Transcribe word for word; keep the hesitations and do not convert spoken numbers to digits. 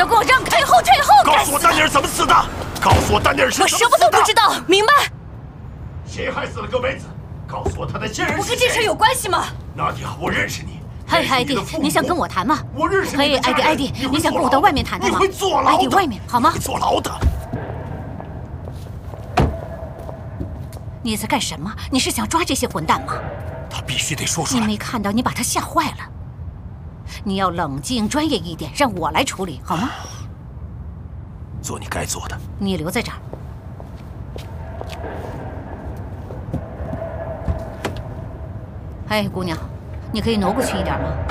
给我让开，后退，后退！ 告诉我丹尼尔怎么死的！告诉我丹尼尔是我什么都不知道，明白？ 谁害死了戈梅子？告诉我他的亲人是谁？ 我跟这事有关系吗？ 娜迪亚，我认识你。 嘿，艾迪，你想跟我谈吗？ 我认识你。 嘿，艾迪，艾迪，你想跟我到外面谈谈吗？ 你会坐牢的。 艾迪，外面好吗？ 会坐牢的。 你在干什么？你是想抓这些混蛋吗？ 他必须得说出来。 你没看到你把他吓坏了？你要冷静、专业一点，让我来处理好吗？ 做你该做的。 你留在这儿。哎，姑娘。 你可以挪过去一点吗？